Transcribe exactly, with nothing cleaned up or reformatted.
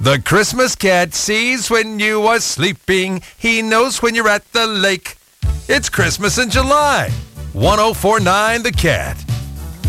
The Christmas cat sees when you are sleeping. He knows when you're at the lake. It's Christmas in July. one oh four point nine The Cat.